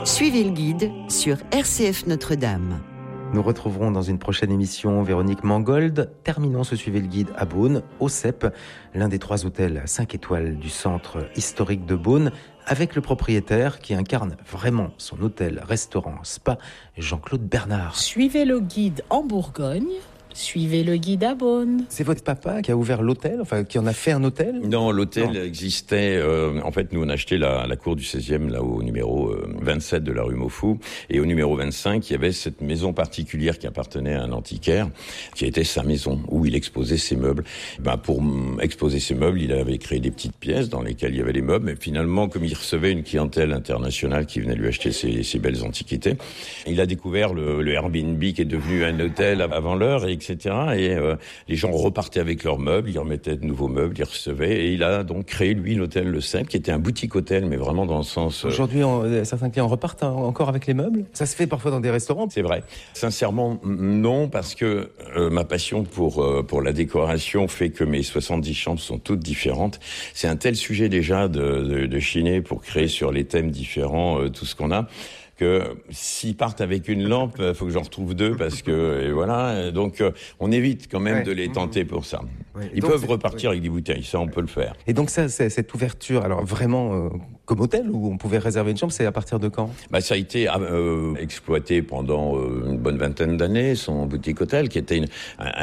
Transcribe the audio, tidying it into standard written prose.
Suivez le guide sur RCF Notre-Dame. Nous retrouverons dans une prochaine émission Véronique Mangold. Terminons ce Suivez le guide à Beaune, au CEP, l'un des 3 hôtels 5 étoiles du centre historique de Beaune, avec le propriétaire qui incarne vraiment son hôtel-restaurant spa, Jean-Claude Bernard. Suivez le guide en Bourgogne. Suivez le guide à Beaune. C'est votre papa qui a ouvert l'hôtel, enfin qui en a fait un hôtel ? Non, l'hôtel existait. En fait, nous on a acheté la cour du 16e, là au numéro 27 de la rue Maufou, et au numéro 25, il y avait cette maison particulière qui appartenait à un antiquaire, qui était sa maison où il exposait ses meubles. Pour exposer ses meubles, il avait créé des petites pièces dans lesquelles il y avait les meubles. Mais finalement, comme il recevait une clientèle internationale qui venait lui acheter ces belles antiquités, il a découvert le Airbnb qui est devenu un hôtel avant l'heure, etc. Et les gens repartaient avec leurs meubles, ils remettaient de nouveaux meubles, ils recevaient. Et il a donc créé, lui, l'hôtel Le Cep, qui était un boutique-hôtel, mais vraiment dans le sens... Aujourd'hui, certains clients repartent encore avec les meubles ? Ça se fait parfois dans des restaurants ? C'est vrai. Sincèrement, non, parce que ma passion pour la décoration fait que mes 70 chambres sont toutes différentes. C'est un tel sujet déjà de chiner pour créer sur les thèmes différents tout ce qu'on a, que s'ils partent avec une lampe, faut que j'en retrouve 2 parce que, et voilà. Donc, on évite quand même de les tenter pour ça. Ouais. Ils peuvent repartir avec des bouteilles, ça on peut le faire. Et donc ça, cette ouverture, alors vraiment comme hôtel où on pouvait réserver une chambre, c'est à partir de quand ? Ça a été exploité pendant une bonne vingtaine d'années, son boutique hôtel, qui était un